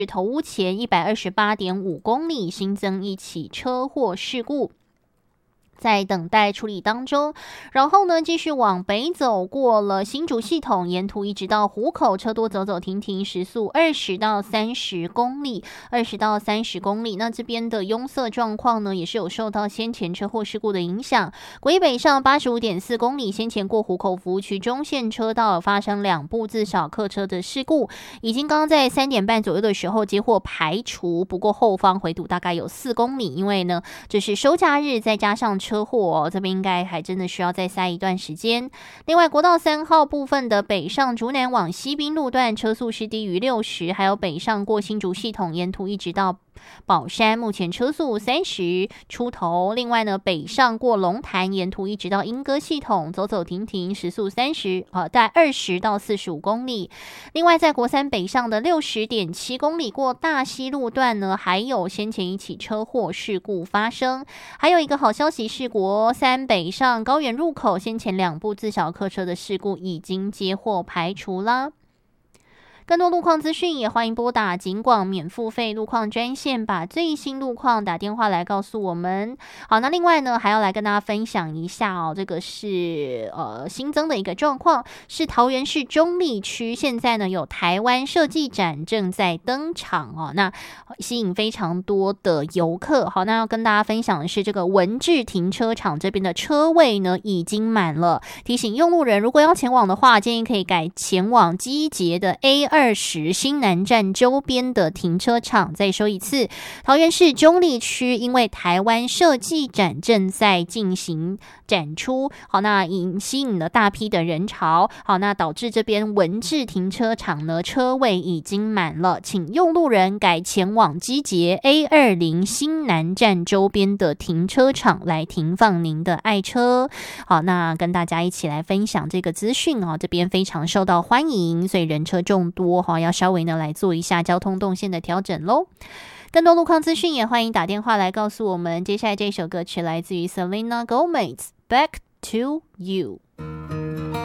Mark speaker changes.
Speaker 1: 头屋前128.5公里新增一起车祸事故，在等待处理当中。然后呢，继续往北走，过了新竹系统，沿途一直到湖口，车多走走停停，时速20到30公里，20到30公里。那这边的拥塞状况呢，也是有受到先前车祸事故的影响。国一北上85.4公里，先前过湖口服务区中线车道发生2部自小客车的事故，已经刚刚在3点半左右的时候接获排除，不过后方回堵大概有4公里，因为呢这是收假日，再加上车祸这边应该还真的需要再塞一段时间。另外，国道3号部分的北上竹南往西滨路段车速是低于60，还有北上过新竹系统，沿途一直到宝山，目前车速30出头。另外呢，北上过龙潭，沿途一直到莺歌系统，走走停停，时速大概20到45公里。另外，在国三北上的60.7公里过大溪路段呢，还有先前一起车祸事故发生。还有一个好消息是，国三北上高原入口，先前2部自小客车的事故已经接获排除啦。更多路况资讯也欢迎拨打警广免付费路况专线，把最新路况打电话来告诉我们。好，那另外呢，还要来跟大家分享一下哦，这个是新增的一个状况，是桃园市中坜区现在呢有台湾设计展正在登场哦，那吸引非常多的游客。好，那要跟大家分享的是，这个文治停车场这边的车位呢已经满了，提醒用路人如果要前往的话，建议可以改前往基捷的 A20新南站周边的停车场。再说一次，桃园市中坜区因为台湾设计展正在进行展出，好，那吸引了大批的人潮，好，那导致这边文治停车场呢车位已经满了，请用路人改前往基捷 A20新南站周边的停车场来停放您的爱车。好，那跟大家一起来分享这个资讯哦，这边非常受到欢迎，所以人车众多，要稍微呢来做一下交通动线的调整咯。更多路况资讯也欢迎打电话来告诉我们。接下来这首歌曲来自于 Selena Gomez Back to You。